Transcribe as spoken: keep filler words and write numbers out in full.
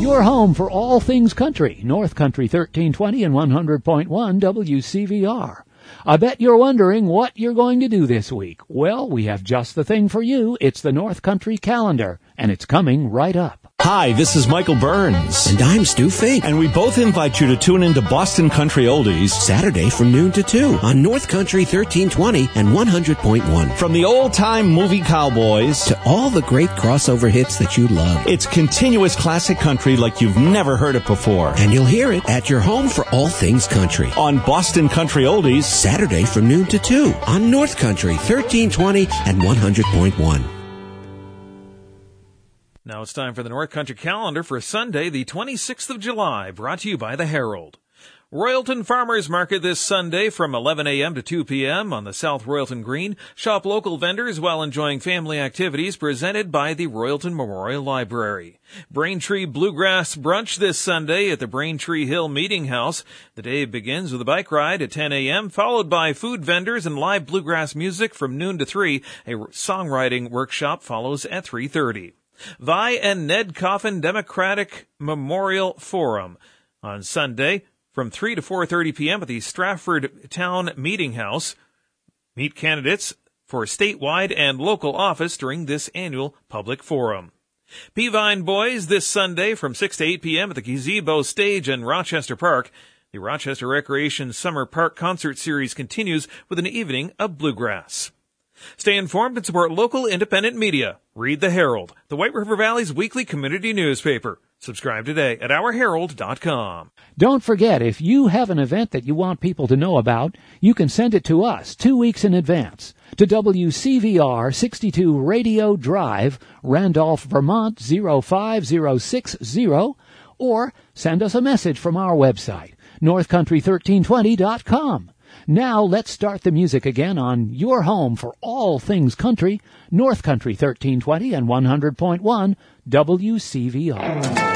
Your home for all things country, North Country thirteen twenty and one hundred point one W C V R. I bet you're wondering what you're going to do this week. Well, we have just the thing for you. It's the North Country Calendar, and it's coming right up. Hi, this is Michael Burns. And I'm Stu Fink. And we both invite you to tune into Boston Country Oldies Saturday from noon to two on North Country thirteen twenty and one hundred point one. From the old-time movie cowboys to all the great crossover hits that you love. It's continuous classic country like you've never heard it before. And you'll hear it at your home for all things country. On Boston Country Oldies Saturday from noon to two on North Country thirteen twenty and one hundred point one. Now it's time for the North Country Calendar for Sunday, the twenty-sixth of July, brought to you by the Herald. Royalton Farmers Market this Sunday from eleven a.m. to two p.m. on the South Royalton Green. Shop local vendors while enjoying family activities presented by the Royalton Memorial Library. Braintree Bluegrass Brunch this Sunday at the Braintree Hill Meeting House. The day begins with a bike ride at ten a.m., followed by food vendors and live bluegrass music from noon to three. A songwriting workshop follows at three thirty. Vi and Ned Coffin Democratic Memorial Forum on Sunday from three to four thirty p.m. at the Stratford Town Meeting House. Meet candidates for statewide and local office during this annual public forum. Peavine Boys this Sunday from six to eight p.m. at the Gazebo Stage in Rochester Park. The Rochester Recreation Summer Park Concert Series continues with an evening of bluegrass. Stay informed and support local independent media. Read the Herald, the White River Valley's weekly community newspaper. Subscribe today at our herald dot com. Don't forget, if you have an event that you want people to know about, you can send it to us two weeks in advance to W C V R sixty-two Radio Drive, Randolph, Vermont zero five zero six zero, or send us a message from our website, north country thirteen twenty dot com. Now let's start the music again on your home for all things country, North Country thirteen twenty and one hundred point one W C V R.